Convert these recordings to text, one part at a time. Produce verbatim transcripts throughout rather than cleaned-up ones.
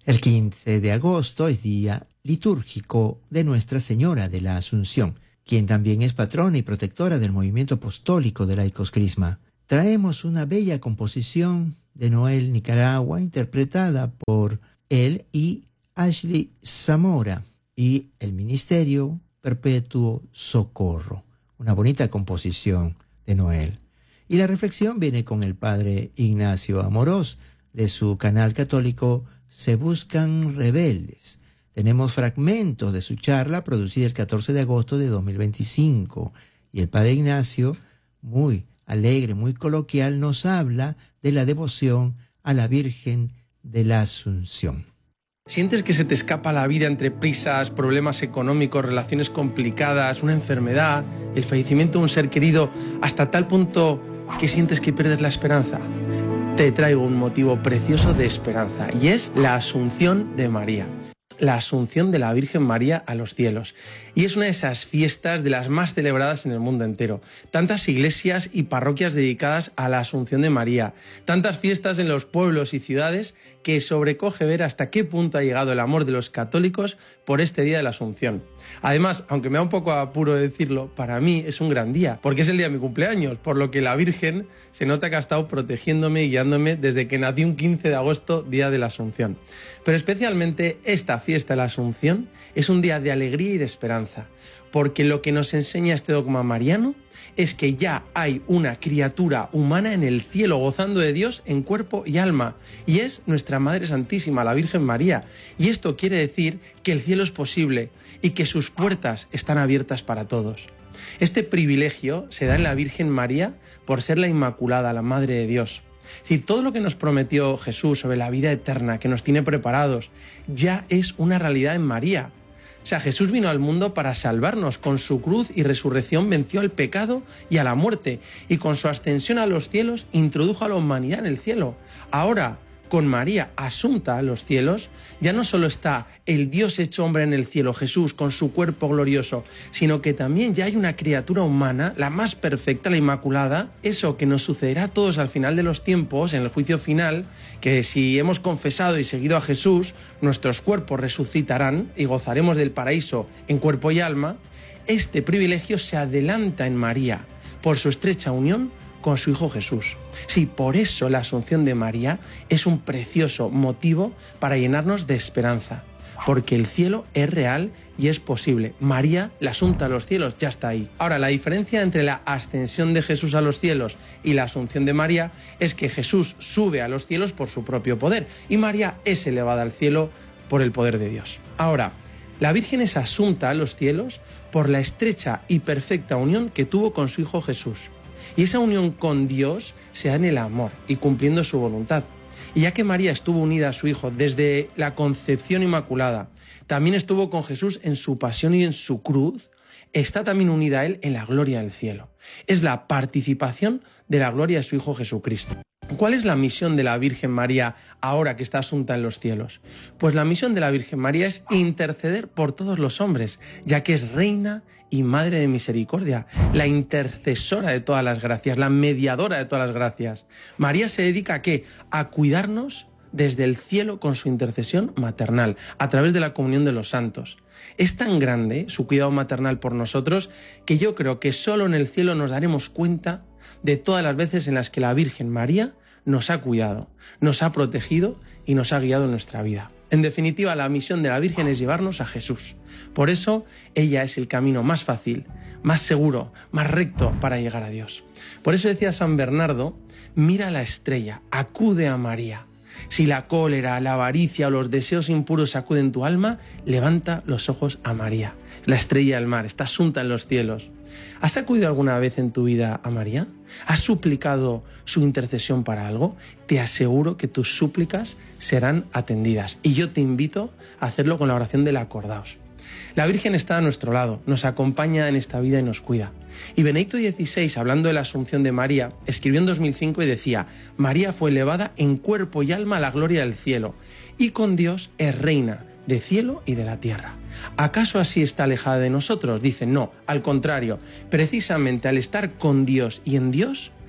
El quince de agosto es día litúrgico de Nuestra Señora de la Asunción, quien también es patrona y protectora del movimiento apostólico de Laicos Crisma. Traemos una bella composición de Noel Nicaragua, interpretada por él y Ashley Zamora, y el Ministerio Perpetuo Socorro. Una bonita composición de Noel. Y la reflexión viene con el padre Ignacio Amorós, de su canal católico Se Buscan Rebeldes. Tenemos fragmentos de su charla producida el catorce de agosto de dos mil veinticinco. Y el padre Ignacio, muy alegre, muy coloquial, nos habla de la devoción a la Virgen de la Asunción. ¿Sientes que se te escapa la vida entre prisas, problemas económicos, relaciones complicadas, una enfermedad, el fallecimiento de un ser querido, hasta tal punto que sientes que pierdes la esperanza? Te traigo un motivo precioso de esperanza, y es la Asunción de María. La Asunción de la Virgen María a los cielos. Y es una de esas fiestas de las más celebradas en el mundo entero. Tantas iglesias y parroquias dedicadas a la Asunción de María. Tantas fiestas en los pueblos y ciudades que sobrecoge ver hasta qué punto ha llegado el amor de los católicos por este día de la Asunción. Además, aunque me da un poco apuro decirlo, para mí es un gran día, porque es el día de mi cumpleaños, por lo que la Virgen se nota que ha estado protegiéndome y guiándome desde que nací un quince de agosto, día de la Asunción. Pero especialmente esta fiesta de la Asunción es un día de alegría y de esperanza, porque lo que nos enseña este dogma mariano es que ya hay una criatura humana en el cielo gozando de Dios en cuerpo y alma, y es nuestra Madre Santísima, la Virgen María. Y esto quiere decir que el cielo es posible y que sus puertas están abiertas para todos. Este privilegio se da en la Virgen María por ser la Inmaculada, la Madre de Dios. Es decir, todo lo que nos prometió Jesús sobre la vida eterna, que nos tiene preparados, ya es una realidad en María. O sea, Jesús vino al mundo para salvarnos. Con su cruz y resurrección venció al pecado y a la muerte. Y con su ascensión a los cielos introdujo a la humanidad en el cielo. Ahora, con María asunta a los cielos, ya no solo está el Dios hecho hombre en el cielo, Jesús, con su cuerpo glorioso, sino que también ya hay una criatura humana, la más perfecta, la Inmaculada, eso que nos sucederá a todos al final de los tiempos, en el juicio final, que si hemos confesado y seguido a Jesús, nuestros cuerpos resucitarán y gozaremos del paraíso en cuerpo y alma. Este privilegio se adelanta en María por su estrecha unión con su Hijo Jesús. Sí, por eso la Asunción de María es un precioso motivo para llenarnos de esperanza, porque el cielo es real y es posible. María, la asunta a los cielos, ya está ahí. Ahora, la diferencia entre la ascensión de Jesús a los cielos y la Asunción de María es que Jesús sube a los cielos por su propio poder y María es elevada al cielo por el poder de Dios. Ahora, la Virgen es asunta a los cielos por la estrecha y perfecta unión que tuvo con su Hijo Jesús. Y esa unión con Dios se da en el amor y cumpliendo su voluntad. Y ya que María estuvo unida a su Hijo desde la concepción inmaculada, también estuvo con Jesús en su pasión y en su cruz, está también unida a Él en la gloria del cielo. Es la participación de la gloria de su Hijo Jesucristo. ¿Cuál es la misión de la Virgen María ahora que está asunta en los cielos? Pues la misión de la Virgen María es interceder por todos los hombres, ya que es reina y madre de misericordia, la intercesora de todas las gracias, la mediadora de todas las gracias. María se dedica ¿a qué? A cuidarnos desde el cielo con su intercesión maternal, a través de la comunión de los santos. Es tan grande su cuidado maternal por nosotros que yo creo que solo en el cielo nos daremos cuenta de todas las veces en las que la Virgen María nos ha cuidado, nos ha protegido y nos ha guiado en nuestra vida. En definitiva, la misión de la Virgen es llevarnos a Jesús. Por eso, ella es el camino más fácil, más seguro, más recto para llegar a Dios. Por eso decía San Bernardo, mira la estrella, acude a María. Si la cólera, la avaricia o los deseos impuros sacuden tu alma, levanta los ojos a María, la estrella del mar, está asunta en los cielos. ¿Has acudido alguna vez en tu vida a María? ¿Has suplicado su intercesión para algo? Te aseguro que tus súplicas serán atendidas. Y yo te invito a hacerlo con la oración del acordaos. La Virgen está a nuestro lado, nos acompaña en esta vida y nos cuida. Y Benedicto dieciséis, hablando de la Asunción de María, escribió en dos mil cinco y decía: María fue elevada en cuerpo y alma a la gloria del cielo, y con Dios es reina de cielo y de la tierra. ¿Acaso así está alejada de nosotros? Dicen, no, al contrario, precisamente al estar con Dios y en Dios,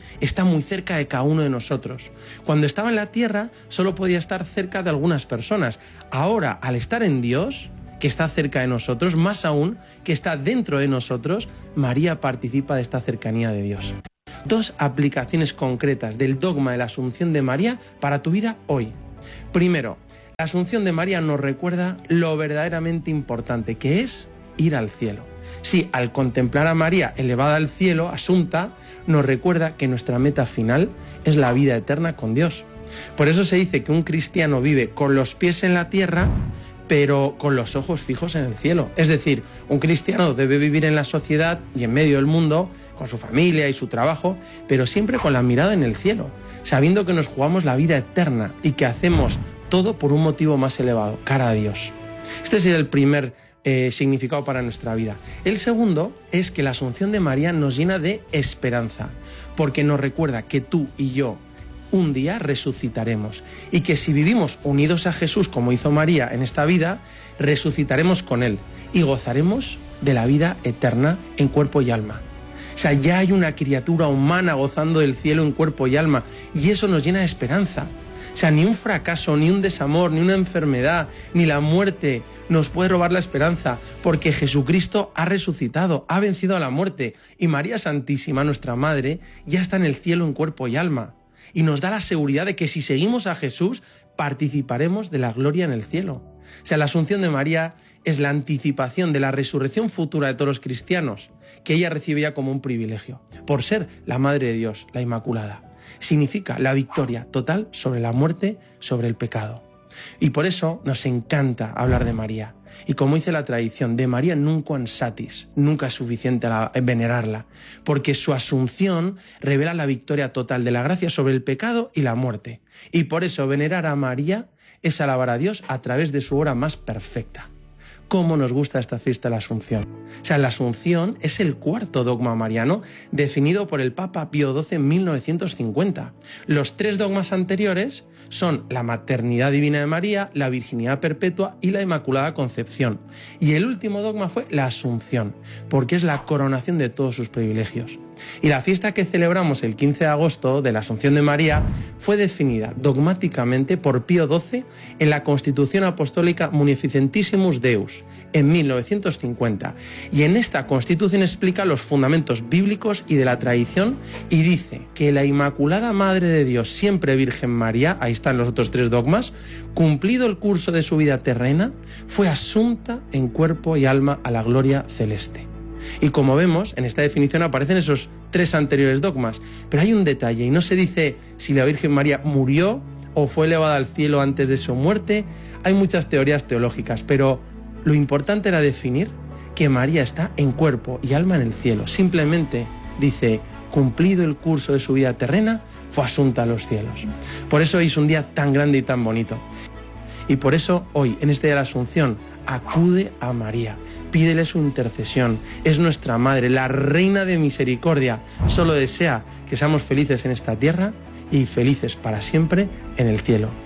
está muy cerca de cada uno de nosotros. Cuando estaba en la tierra solo podía estar cerca de algunas personas. Ahora, al estar en Dios, que está cerca de nosotros, más aún, que está dentro de nosotros, María participa de esta cercanía de Dios. Dos aplicaciones concretas del dogma de la Asunción de María para tu vida hoy. Primero, la Asunción de María nos recuerda lo verdaderamente importante, que es ir al cielo. Sí, al contemplar a María elevada al cielo, asunta, nos recuerda que nuestra meta final es la vida eterna con Dios. Por eso se dice que un cristiano vive con los pies en la tierra, pero con los ojos fijos en el cielo. Es decir, un cristiano debe vivir en la sociedad y en medio del mundo, con su familia y su trabajo, pero siempre con la mirada en el cielo, sabiendo que nos jugamos la vida eterna y que hacemos todo por un motivo más elevado, cara a Dios. Este es el primer eh, significado para nuestra vida. El segundo es que la Asunción de María nos llena de esperanza, porque nos recuerda que tú y yo un día resucitaremos y que si vivimos unidos a Jesús como hizo María en esta vida, resucitaremos con Él y gozaremos de la vida eterna en cuerpo y alma. O sea, ya hay una criatura humana gozando del cielo en cuerpo y alma y eso nos llena de esperanza. O sea, ni un fracaso, ni un desamor, ni una enfermedad, ni la muerte nos puede robar la esperanza, porque Jesucristo ha resucitado, ha vencido a la muerte y María Santísima, nuestra Madre, ya está en el cielo en cuerpo y alma. Y nos da la seguridad de que si seguimos a Jesús, participaremos de la gloria en el cielo. O sea, la Asunción de María es la anticipación de la resurrección futura de todos los cristianos, que ella recibía como un privilegio, por ser la Madre de Dios, la Inmaculada. Significa la victoria total sobre la muerte, sobre el pecado. Y por eso nos encanta hablar de María. Y como dice la tradición, de María nunca satis, nunca es suficiente la, venerarla, porque su asunción revela la victoria total de la gracia sobre el pecado y la muerte. Y por eso venerar a María es alabar a Dios a través de su obra más perfecta. ¿Cómo nos gusta esta fiesta de la Asunción? O sea, la Asunción es el cuarto dogma mariano definido por el Papa Pío doce en mil novecientos cincuenta. Los tres dogmas anteriores son la maternidad divina de María, la virginidad perpetua y la Inmaculada Concepción. Y el último dogma fue la Asunción, porque es la coronación de todos sus privilegios. Y la fiesta que celebramos el quince de agosto de la Asunción de María fue definida dogmáticamente por Pío doce en la Constitución Apostólica Munificentissimus Deus en mil novecientos cincuenta. Y en esta Constitución explica los fundamentos bíblicos y de la tradición y dice que la Inmaculada Madre de Dios, siempre Virgen María, ahí están los otros tres dogmas, cumplido el curso de su vida terrena, fue asunta en cuerpo y alma a la gloria celeste. Y como vemos, en esta definición aparecen esos tres anteriores dogmas, pero hay un detalle y no se dice si la Virgen María murió o fue elevada al cielo antes de su muerte. Hay muchas teorías teológicas, pero lo importante era definir que María está en cuerpo y alma en el cielo. Simplemente dice, cumplido el curso de su vida terrena, fue asunta a los cielos. Por eso hoy es un día tan grande y tan bonito. Y por eso hoy, en este día de la Asunción, acude a María, pídele su intercesión. Es nuestra Madre, la Reina de Misericordia. Solo desea que seamos felices en esta tierra y felices para siempre en el cielo.